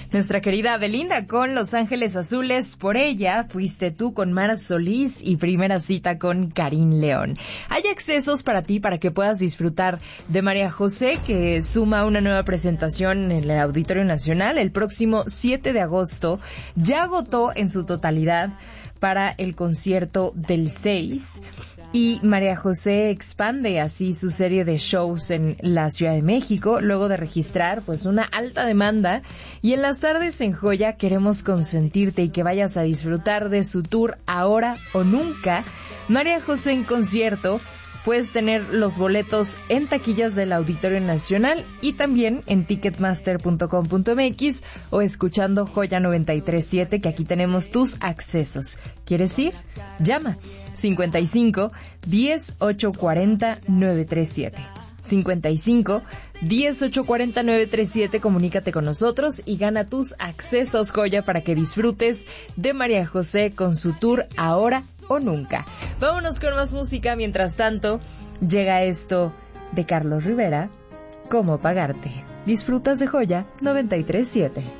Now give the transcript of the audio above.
Nuestra querida Belinda con Los Ángeles Azules. Por ella fuiste tú con Mara Solís y primera cita con Karim León. Hay accesos para ti para que puedas disfrutar de María José, que suma una nueva presentación en el Auditorio Nacional el próximo 7 de agosto. Ya agotó en su totalidad para el concierto del 6. Y María José expande así su serie de shows en la Ciudad de México, luego de registrar pues una alta demanda. Y en las tardes en Joya queremos consentirte y que vayas a disfrutar de su tour Ahora o Nunca. María José en concierto. Puedes tener los boletos en taquillas del Auditorio Nacional y también en ticketmaster.com.mx o escuchando Joya 93.7, que aquí tenemos tus accesos. ¿Quieres ir? Llama 55 10 840 937. 55 10 840 937, comunícate con nosotros y gana tus accesos, Joya, para que disfrutes de María José con su tour Ahora o Nunca. Vámonos con más música. Mientras tanto, llega esto de Carlos Rivera, ¿Cómo pagarte? Disfrutas de Joya 93.7.